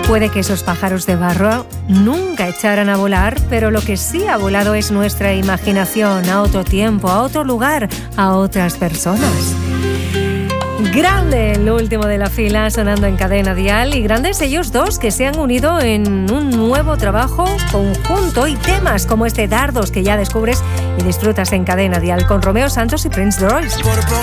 Puede que esos pájaros de barro nunca echaran a volar, pero lo que sí ha volado es nuestra imaginación a otro tiempo, a otro lugar, a otras personas. Grande el último de la fila sonando en Cadena Dial, y grandes ellos dos que se han unido en un nuevo trabajo conjunto y temas como este Dardos que ya descubres y disfrutas en Cadena Dial con Romeo Santos y Prince Royce. Por poco